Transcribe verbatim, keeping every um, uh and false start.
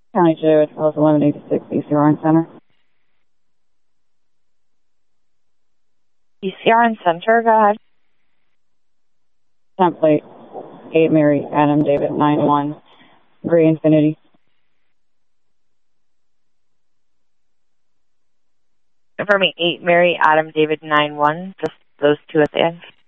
County Joe, it was eleven eighty-six E C R N Center. E C R N Center, go ahead. Template eight Mary Adam David nine one Gray Infinity. For me, eight Mary Adam David nine one, just those two at the end.